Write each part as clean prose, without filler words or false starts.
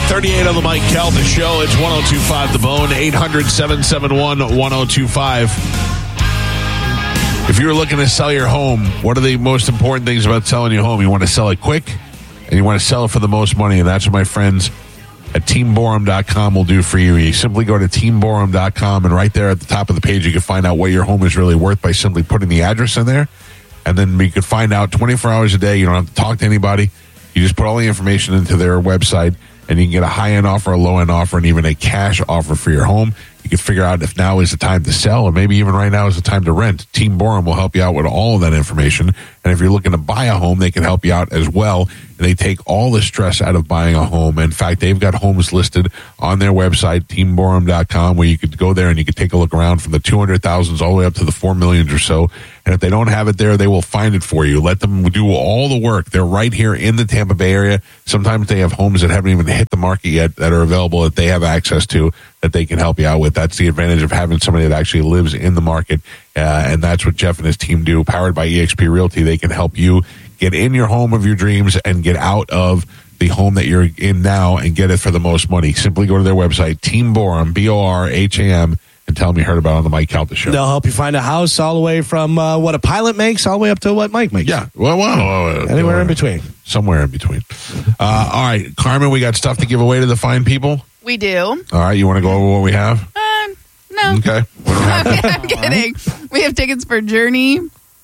8:38 on the Mike Calta Show. It's 102.5 The Bone, 800-771-1025. If you were looking to sell your home, what are the most important things about selling your home? You want to sell it quick, and you want to sell it for the most money, and that's what my friends at TeamBorum.com will do for you. You simply go to TeamBorum.com, and right there at the top of the page, you can find out what your home is really worth by simply putting the address in there, and then you can find out 24 hours a day. You don't have to talk to anybody. You just put all the information into their website, and you can get a high-end offer, a low-end offer, and even a cash offer for your home. You can figure out if now is the time to sell, or maybe even right now is the time to rent. Team Borum will help you out with all of that information. And if you're looking to buy a home, they can help you out as well. And they take all the stress out of buying a home. In fact, they've got homes listed on their website, TeamBorum.com, where you could go there and you could take a look around from the 200,000s all the way up to the 4 million or so. And if they don't have it there, they will find it for you. Let them do all the work. They're right here in the Tampa Bay area. Sometimes they have homes that haven't even hit the market yet that are available that they have access to that they can help you out with. That's the advantage of having somebody that actually lives in the market. And that's what Jeff and his team do. Powered by eXp Realty, they can help you get in your home of your dreams and get out of the home that you're in now and get it for the most money. Simply go to their website, Team Borum, BORHAM, and tell them you heard about it on the Mike Calta Show. They'll help you find a house all the way from what a pilot makes all the way up to what Mike makes. Yeah. Well, anywhere in between. Somewhere in between. All right, Carmen, we got stuff to give away to the fine people? We do. All right, you want to go over what we have? No. Okay. I'm kidding. We have tickets for Journey,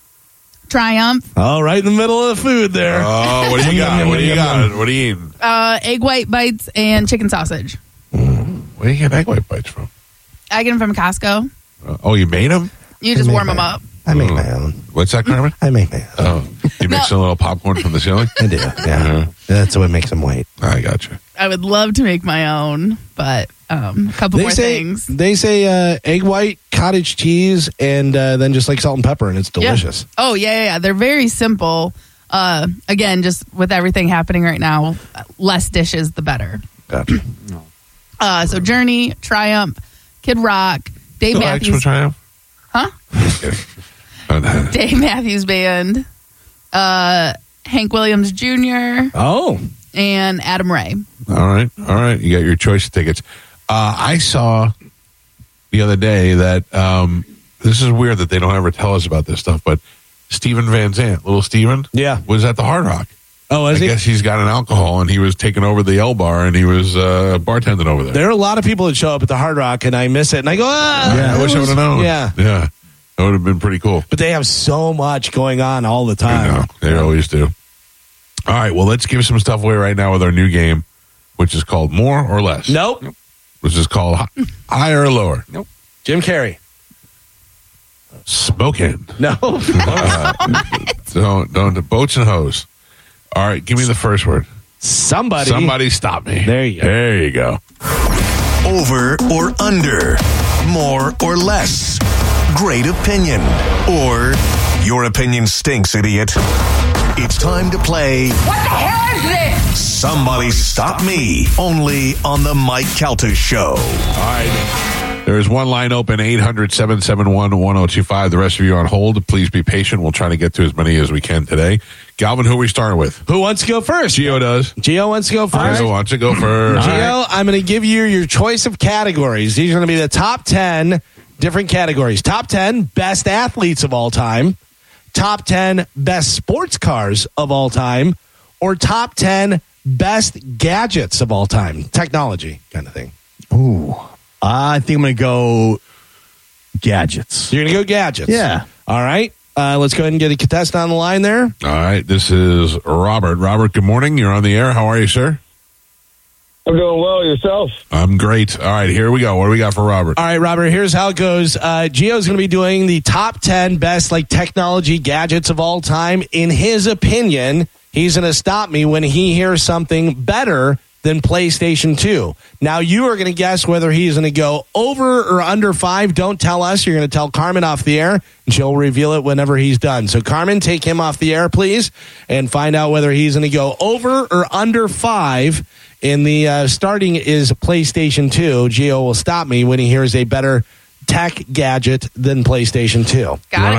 Triumph. Oh, right in the middle of the food there. Oh, what do you got? What do you got? What are you eating? Egg white bites and chicken sausage. Where do you get egg white bites from? I get them from Costco. Oh, you made them? You just warm them up. I make my own. What's that, Carmen? I make my own. Oh, you mix a little popcorn from the ceiling? I do, yeah. That's what makes them white. I got you. I would love to make my own, but a couple more things. They say egg white, cottage cheese, and then just like salt and pepper, and it's delicious. Yeah. Oh, yeah. They're very simple. Again, just with everything happening right now, less dishes, the better. Gotcha. So Journey, Triumph, Kid Rock, Dave Matthews. Extra Triumph? Huh? Dave Matthews Band, Hank Williams Jr. Oh. And Adam Ray. All right. You got your choice of tickets. I saw the other day that this is weird that they don't ever tell us about this stuff, but Steven Van Zandt, little Steven, was at the Hard Rock. Oh, I guess he's got an alcohol, and he was taking over the L Bar, and he was bartending over there. There are a lot of people that show up at the Hard Rock, and I miss it, and I go, I wish I would have known. Yeah. That would have been pretty cool. But they have so much going on all the time. I know. They always do. All right, well, let's give some stuff away right now with our new game, which is called More or Less. Nope. Which is called Higher or Lower. Nope. Jim Carrey. Spokane. No. Don't boats and hose. All right, give me the first word. Somebody stop me. There you go. Over or under. More or less. Great opinion. Or your opinion stinks, idiot. It's time to play. What the hell is this? Somebody Stop Me. Only on the Mike Calta Show. All right. There is one line open, 800-771-1025. The rest of you on hold. Please be patient. We'll try to get to as many as we can today. Galvin, who are we starting with? Who wants to go first? Gio does. Gio wants to go first. Gio wants to go first. Gio, I'm going to give you your choice of categories. These are going to be the top 10 different categories. Top 10 best athletes of all time. Top 10 best sports cars of all time. Or top 10 best gadgets of all time. Technology kind of thing. Ooh. I think I'm going to go gadgets. You're going to go gadgets? Yeah. All right. Let's go ahead and get a contestant on the line there. All right. This is Robert. Robert, good morning. You're on the air. How are you, sir? I'm doing well. Yourself? I'm great. All right. Here we go. What do we got for Robert? All right, Robert. Here's how it goes. Gio's going to be doing the top 10 best technology gadgets of all time. In his opinion, he's going to stop me when he hears something better than PlayStation 2. Now, you are going to guess whether he's going to go over or under 5. Don't tell us. You're going to tell Carmen off the air, and she'll reveal it whenever he's done. So, Carmen, take him off the air, please, and find out whether he's going to go over or under 5. In the starting is PlayStation 2. Gio will stop me when he hears a better tech gadget than PlayStation 2. Got it.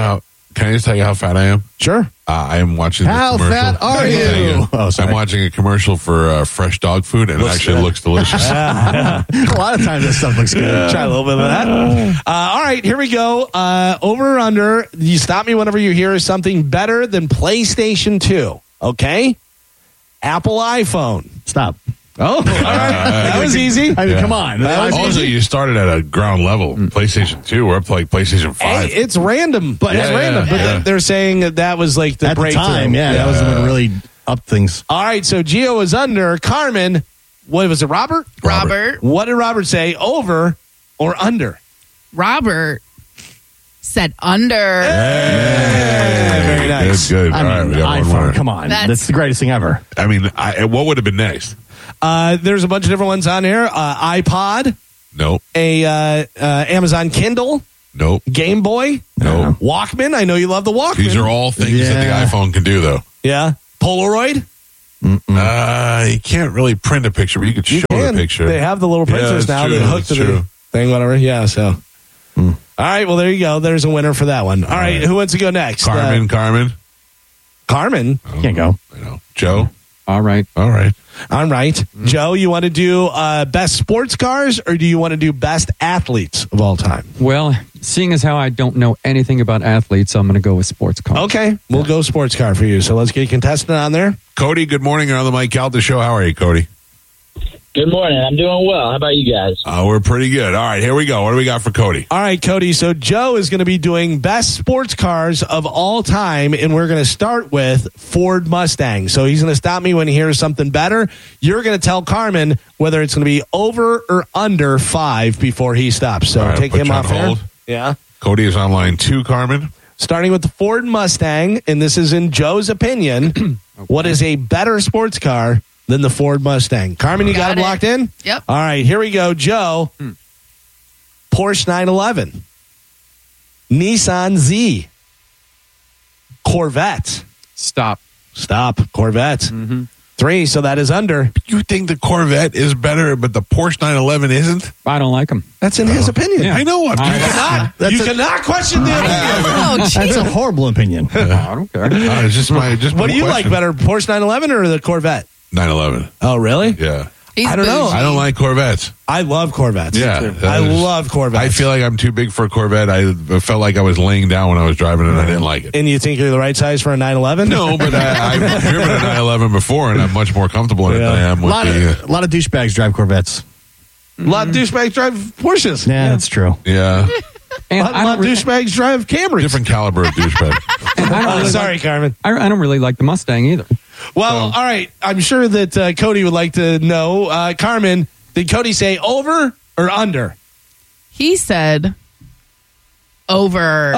Can I just tell you how fat I am? Sure. I am watching the How commercial. fat are you? Thank Oh, sorry. I'm watching a commercial for fresh dog food, and it actually looks delicious. A lot of times this stuff looks good. Try a little bit of that. All right, here we go. Over or under. You stop me whenever you hear something better than PlayStation 2. Okay? Apple iPhone. Stop. Oh, all right. That was easy. I mean, Yeah. come on. Also, you started at a ground level. PlayStation 2, we're up to like PlayStation 5. Hey, it's random. But it's Yeah, random. But yeah. they're saying that was like the At the breakthrough. time, that was what really upped things. All right, so Gio is under. Carmen, what was it, Robert? Robert. What did Robert say? Over or under? Robert said under. Very nice. Good. I All right, mean, we got one iPhone, winner. come on. That's- That's the greatest thing ever. I mean, what would have been next? There's a bunch of different ones on here. iPod, Nope. a Amazon Kindle, Nope. Game Boy, Nope. Walkman. I know you love the Walkman. These are all things that the Yeah. iPhone can do, though. Yeah. Polaroid. You can't really print a picture, but you could show the picture. They have the little Yeah, printers that's now. true, They hook to that's the true. thing, whatever. Yeah, so. All right, well, there you go. There's a winner for that one. All right, who wants to go next? Carmen. Carmen. Can't go. I know. Joe. All right. All right. All right. Joe, you want to do best sports cars or do you want to do best athletes of all time? Well, seeing as how I don't know anything about athletes, I'm going to go with sports cars. Okay, we'll go sports car for you. So let's get a contestant on there. Cody, good morning. You're on the Mike Calta Show. How are you, Cody? Good morning. I'm doing well. How about you guys? We're pretty good. All right, here we go. What do we got for Cody? All right, Cody. So Joe is going to be doing best sports cars of all time, and we're going to start with Ford Mustang. So he's going to stop me when he hears something better. You're going to tell Carmen whether it's going to be over or under 5 before he stops. So All right, take put him you on off there. hold. Yeah. Cody is on line 2, Carmen. Starting with the Ford Mustang, and this is in Joe's opinion, what is a better sports car than the Ford Mustang? Carmen, you got Got him it. locked in? Yep. All right, here we go. Joe, Porsche 911, Nissan Z, Corvette. Stop. Corvette. 3, so that is under. You think the Corvette is better, but the Porsche 911 isn't? I don't like them. That's in his opinion. Yeah. I know. You You cannot question the opinion. Oh, That's jeez. a horrible opinion. I don't care. It's just my What do you like better, Porsche 911 or the Corvette? 911. Oh, really? Yeah. He's I don't know. bougie. I don't like Corvettes. I love Corvettes. Yeah. I love Corvettes. I feel like I'm too big for a Corvette. I felt like I was laying down when I was driving and I didn't like it. And you think you're the right size for a 911? No, but I've driven a 911 before and I'm much more comfortable in it than I am A with lot the. of, lot of douchebags drive Corvettes. A lot of douchebags drive Porsches. Yeah, that's true. Yeah. A And lot, I lot don't, of douchebags drive Camrys. Different caliber of douchebag. Oh, sorry, Carmen. I don't really like the Mustang either. Well, all right. I'm sure that Cody would like to know. Carmen, did Cody say over or under? He said over.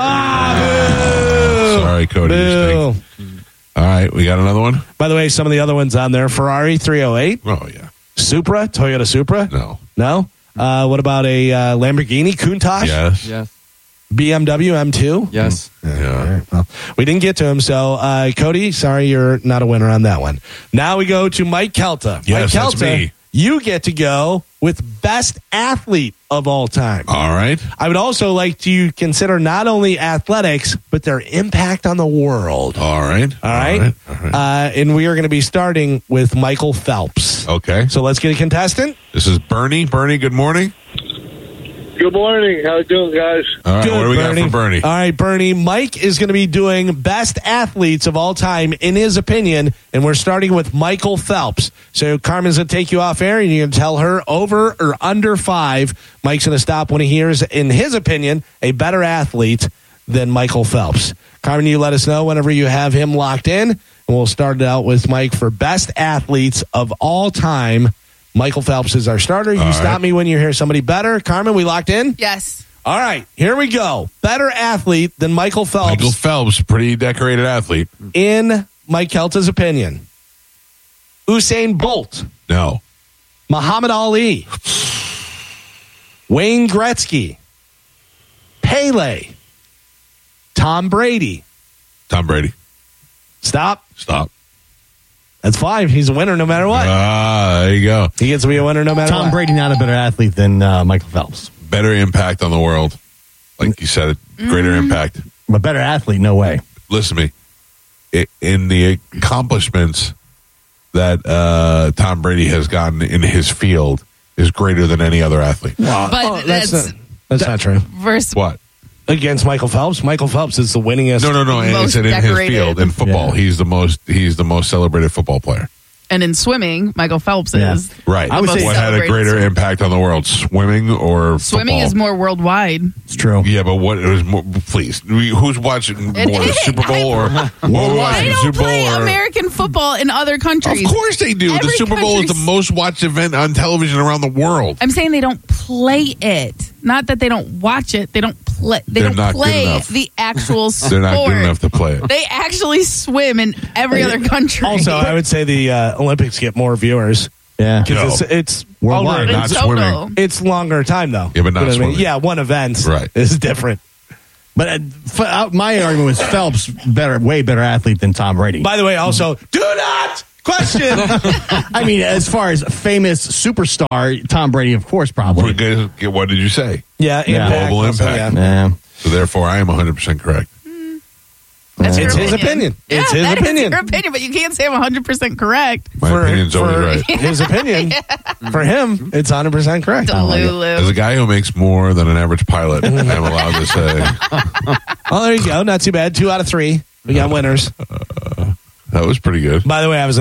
Sorry, Cody. You stink. Boo. All right. We got another one? By the way, some of the other ones on there: Ferrari 308, Oh, yeah. Supra, Toyota Supra. No. No. What about a Lamborghini Countach? Yes. Yes. BMW M2. Yes. Yeah. Well, we didn't get to him, so Cody, sorry you're not a winner on that one. Now we go to Mike Calta. Yes, Mike that's Calta, me. you get to go with best athlete of all time. All right. I would also like to consider not only athletics, but their impact on the world. All right. All right? And we are going to be starting with Michael Phelps. Okay. So let's get a contestant. This is Bernie. Bernie, good morning. Good morning. How you doing, guys? All right. Good, What do we got for Bernie? All right, Bernie. Mike is going to be doing best athletes of all time in his opinion, and we're starting with Michael Phelps. So Carmen's going to take you off air, and you're going to tell her over or under 5. Mike's going to stop when he hears, in his opinion, a better athlete than Michael Phelps. Carmen, you let us know whenever you have him locked in, and we'll start it out with Mike for best athletes of all time. Michael Phelps is our starter. You All stop right. me when you hear somebody better. Carmen, we locked in? Yes. All right, here we go. Better athlete than Michael Phelps Michael Phelps, pretty decorated athlete. in Mike Kelta's opinion. Usain Bolt, No. Muhammad Ali, Wayne Gretzky, Pele, Tom Brady. Tom Brady. Stop. Stop. That's 5. He's a winner no matter what. There you go. He gets to be a winner no matter Tom what. Brady, not a better athlete than Michael Phelps. Better impact on the world. Like you said, greater impact. A better athlete, no way. Listen to me. In the accomplishments that Tom Brady has gotten in his field is greater than any other athlete. But that's not true. versus What? Against Michael Phelps. Michael Phelps is the winningest. No. Most It's in his decorated. field in football. Yeah. He's the most celebrated football player. and in swimming, Michael Phelps Yeah. is Right. the most What had a celebrated greater swimmer. impact on the world, swimming or Swimming football? is more worldwide. It's true. Yeah, but what is more? Please, who's watching It more, the is. Super Bowl or They the don't Super Bowl? play Or, American football in other countries. of course they do. The Every Super Bowl is the country's- most watched event on television around the world. I'm saying they don't play it. Not that they don't watch it. They don't play. They're don't not good play enough. the actual sport. They're not good enough to play it. They actually swim in every other country. Also, I would say the Olympics get more viewers Yeah. because No. it's Worldwide, over- not In total. swimming. It's longer time though. Yeah, but not You know what I mean? swimming. Yeah, one event Right. is different. But my argument was Phelps way better athlete than Tom Brady. By the way, also do not question. I mean, as far as famous superstar, Tom Brady, of course, probably. What did you say? yeah, impact, Global also, impact. yeah. Yeah. So therefore, I am 100% correct. That's your It's his opinion. Yeah, It's his that is opinion. your opinion, but you can't say I'm 100% correct. My opinion's always right. His opinion. For him, it's 100% correct. Delulu. As a guy who makes more than an average pilot, I'm allowed to say Oh, there you go. Not too bad. 2 out of 3. We got winners. that was pretty good. By the way, I was